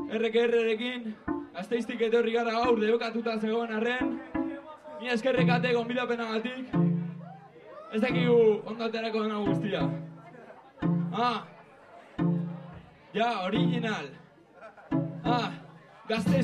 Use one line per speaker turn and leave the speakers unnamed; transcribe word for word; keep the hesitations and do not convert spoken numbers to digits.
erreke errerekin, Gasteiztik etorri gara gaur debekatuta zegoen arren, mi eskerrekate gonbidapena batik, ez dakigu ondaterako dena guztia. Ah, ja, original. Ah, Gasteiz